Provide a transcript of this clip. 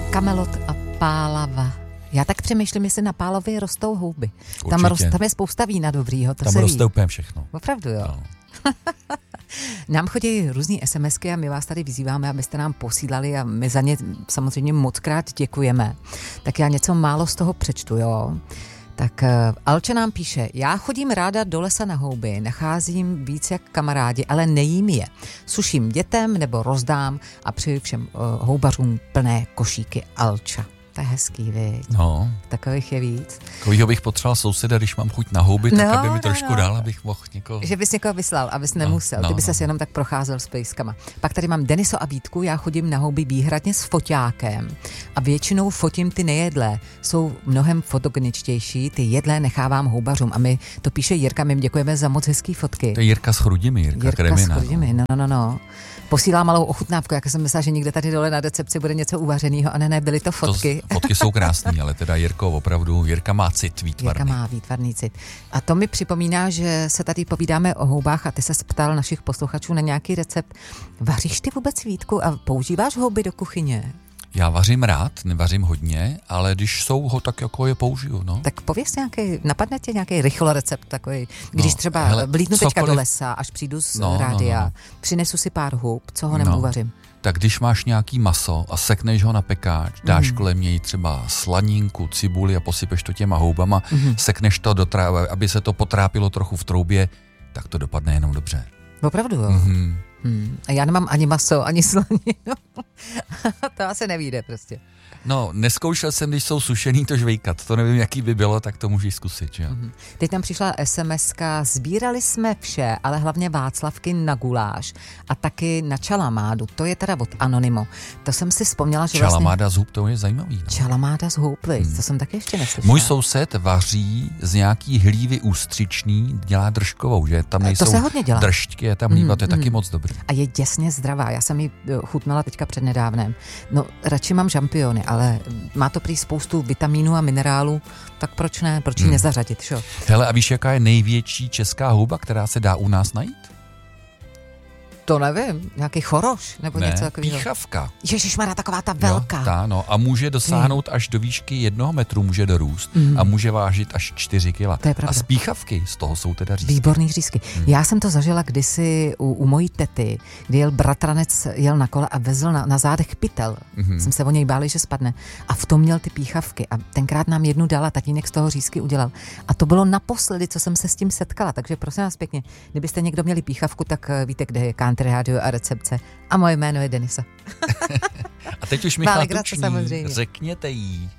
Kamelot a pálava. Já tak přemýšlím, jestli na pálově rostou houby. Tam je spousta vína dobrýho, to tam se roste ví. úplně všechno. Opravdu, jo. No. Nám chodí různý SMSky a my vás tady vyzýváme, abyste nám posílali a my za ně samozřejmě mockrát děkujeme. Tak já něco málo z toho přečtu, jo. Tak Alče nám píše, já chodím ráda do lesa na houby, nacházím víc jak kamarádi, ale nejím je. Suším dětem nebo rozdám a přeju všem houbařům plné košíky Alča. To je hezký, viď? No. Takových je víc. Takovýho bych potřeboval souseda, když mám chuť na houby, tak aby mi trošku dal, abych mohl někoho... Že bys někoho vyslal, abys nemusel. Ty bys se jenom tak procházel s pejskama. Pak tady mám Deniso a Vítku, já chodím na houby výhradně s foťákem a většinou fotím ty nejedlé. Jsou mnohem fotogeničtější, ty jedlé nechávám houbařům a my, to píše Jirka, my jim děkujeme za moc hezký fotky. To je Jirka s Chrudimi, Jirka Kremina. S Chrudimi, no. Posílá malou ochutnávku, jak jsem myslela, že někde tady dole na recepci bude něco uvařeného, a ne, byly to fotky. Fotky jsou krásné, ale teda Jirka má cit výtvarný. Jirka má výtvarný cit. A to mi připomíná, že se tady povídáme o houbách a ty se ptal našich posluchačů na nějaký recept. Vaříš ty vůbec, Vítku, a používáš houby do kuchyně? Já vařím rád, nevařím hodně, ale když jsou ho, tak jako je použiju, no. Tak pověz napadne tě nějaký rychlo recept takový, když třeba vlítnu teďka do lesa, až přijdu z rádia, přinesu si pár hub, co ho neuvařím. Tak když máš nějaký maso a sekneš ho na pekáč, dáš kolem něj třeba slaninku, cibuli a posypeš to těma houbama, sekneš to do trávy, aby se to potrápilo trochu v troubě, tak to dopadne jenom dobře. Opravdu, jo? A já nemám ani maso, ani slaninu. To asi nevyjde prostě. No, neskoušel jsem, když jsou sušený, to žvejkat. To nevím, jaký by bylo, tak to můžeš zkusit, jo. Teď tam přišla SMS-ka, sbírali jsme vše, ale hlavně Václavky na guláš a taky na čalamádu. To je teda od Anonymo. To jsem si vzpomněla, že čalamáda z hub, to je zajímavý. No. Čalamáda z hub, to jsem taky ještě neslyšela. Můj soused vaří z nějaký hlívy ústřiční, dělá držkovou, že tam nejsou to se hodně dělá. Držďky, je tam hlíva, to je taky moc dobrý. A je děsně zdravá, já jsem ji chutnala teďka přednedávnem. No, radši mám žampiony, ale má to prý spoustu vitamínů a minerálů, tak proč ne? Proč ji nezařadit, šo? Hele, a víš, jaká je největší česká houba, která se dá u nás najít? To nevím, nějaký choroš nebo něco takového. Píchavka. Ježišmarja, taková ta velká. No, a může dosáhnout až do výšky 1 metru, může dorůst a může vážit až 4 kila. To je pravda. A z píchavky, z toho jsou teda řízky. Výborný řízky. Já jsem to zažila kdysi u mojí tety, kdy jel bratranec, jel na kole a vezl na zádech pytel. Jsem se o něj báli, že spadne. A v tom měl ty píchavky. A tenkrát nám jednu dala, tatínek z toho řízky udělal. A to bylo naposledy, co jsem se s tím setkala. Takže prosím vás pěkně, kdybyste někdo měli píchavku, tak víte, kde je Country Radio a recepce. A moje jméno je Denisa. A teď už Michal Tučný, řekněte jí.